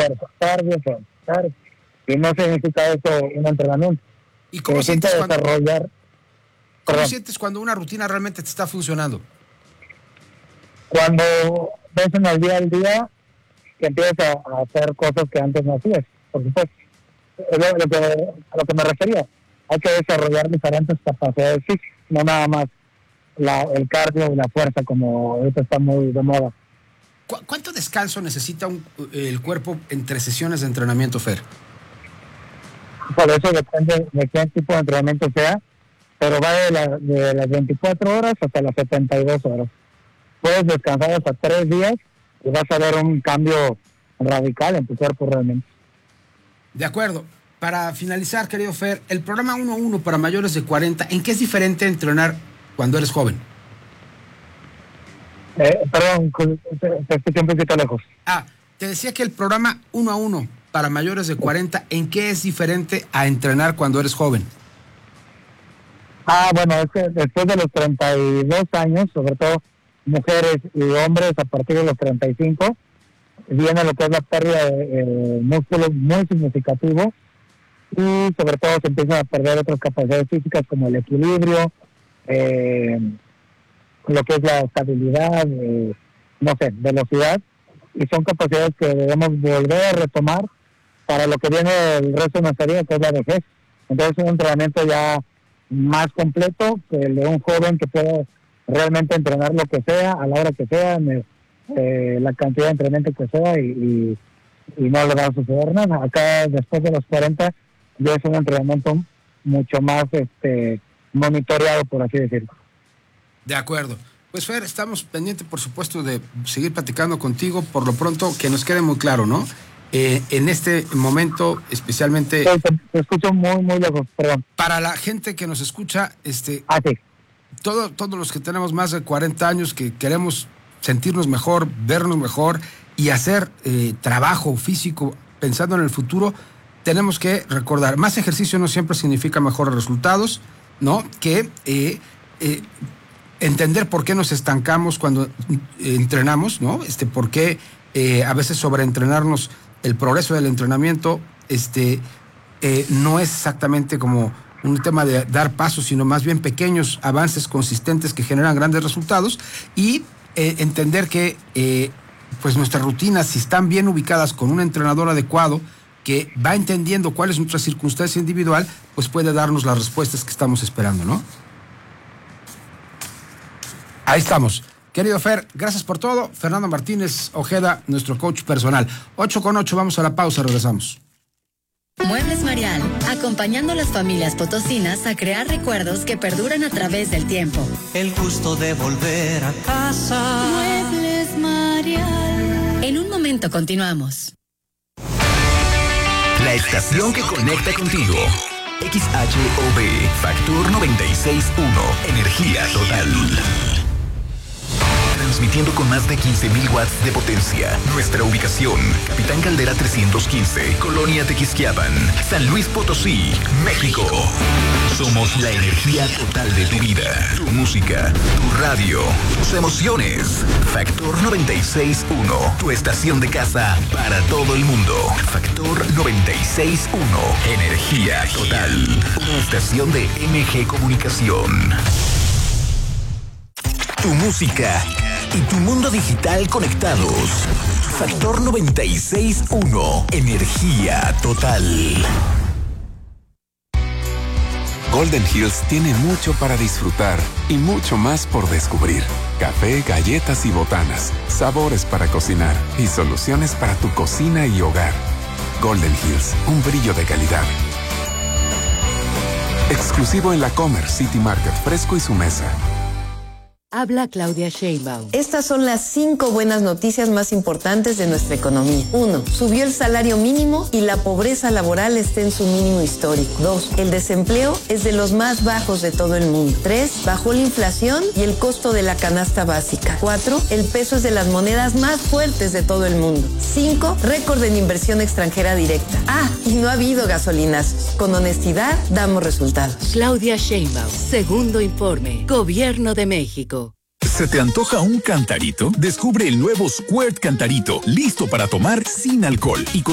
fuerza. Y no significa eso un entrenamiento. ¿Y cómo sientes desarrollar? ¿Cómo sientes cuando una rutina realmente te está funcionando? Cuando ves en el día al día que empiezas a hacer cosas que antes no hacías, por supuesto. Es a lo que me refería. Hay que desarrollar diferentes capacidades físicas, no nada más el cardio y la fuerza, como ahorita está muy de moda. ¿Cuánto descanso necesita el cuerpo entre sesiones de entrenamiento, Fer? Por eso depende de qué tipo de entrenamiento sea, pero va de las 24 horas hasta las 72 horas. Puedes descansar hasta 3 días y vas a ver un cambio radical en tu cuerpo realmente. De acuerdo. Para finalizar, querido Fer, el programa 1-1 para mayores de 40, ¿en qué es diferente entrenar cuando eres joven? Perdón, te escuché un poquito lejos. Te decía que el programa 1-1 para mayores de 40, ¿en qué es diferente a entrenar cuando eres joven? Bueno, es que después de los 32 años, sobre todo mujeres y hombres a partir de los 35, viene lo que es la pérdida de músculos muy significativo y sobre todo se empiezan a perder otras capacidades físicas como el equilibrio, lo que es la estabilidad, velocidad, y son capacidades que debemos volver a retomar para lo que viene el resto de nuestra vida, que es la vejez. Entonces un entrenamiento ya más completo que el de un joven que puede realmente entrenar lo que sea, a la hora que sea, la cantidad de entrenamiento que sea y no le va a suceder nada. Acá después de los 40 ya es un entrenamiento mucho más monitoreado, por así decirlo. De acuerdo. Pues Fer, estamos pendientes, por supuesto, de seguir platicando contigo. Por lo pronto, que nos quede muy claro, ¿no? En este momento, especialmente... Te escucho muy, muy lejos, perdón. Para la gente que nos escucha, sí. Todos los que tenemos más de 40 años, que queremos sentirnos mejor, vernos mejor y hacer trabajo físico pensando en el futuro, tenemos que recordar, más ejercicio no siempre significa mejores resultados, ¿no? Que entender por qué nos estancamos cuando entrenamos, ¿no? Por qué a veces sobreentrenarnos, el progreso del entrenamiento no es exactamente como un tema de dar pasos, sino más bien pequeños avances consistentes que generan grandes resultados, y entender que pues nuestras rutinas, si están bien ubicadas con un entrenador adecuado que va entendiendo cuál es nuestra circunstancia individual, pues puede darnos las respuestas que estamos esperando, ¿no? Ahí estamos. Querido Fer, gracias por todo. Fernando Martínez Ojeda, nuestro coach personal. 8:08, vamos a la pausa, regresamos. Muebles Marial, acompañando a las familias potosinas a crear recuerdos que perduran a través del tiempo. El gusto de volver a casa. Muebles Marial. En un momento continuamos. La estación que conecta contigo. XHOB, Factor 96.1, energía total. Transmitiendo con más de 15,000 watts de potencia. Nuestra ubicación: Capitán Caldera 315, Colonia Tequisquiapan, San Luis Potosí, México. Somos la energía total de tu vida, tu música, tu radio, tus emociones. Factor 96.1, tu estación de casa para todo el mundo. Factor 96.1, energía total. Una estación de MG Comunicación. Tu música y tu mundo digital conectados. Factor 96.1, energía total. Golden Hills tiene mucho para disfrutar y mucho más por descubrir. Café, galletas y botanas, sabores para cocinar y soluciones para tu cocina y hogar. Golden Hills, un brillo de calidad. Exclusivo en la Comer City Market, Fresco y su mesa. Habla Claudia Sheinbaum. Estas son las 5 buenas noticias más importantes de nuestra economía. 1. Subió el salario mínimo y la pobreza laboral está en su mínimo histórico. 2. El desempleo es de los más bajos de todo el mundo. 3. Bajó la inflación y el costo de la canasta básica. 4. El peso es de las monedas más fuertes de todo el mundo. 5. Récord en inversión extranjera directa. Y no ha habido gasolinazos. Con honestidad damos resultados. Claudia Sheinbaum. Segundo informe. Gobierno de México. ¿Se te antoja un cantarito? Descubre el nuevo Squirt Cantarito, listo para tomar sin alcohol y con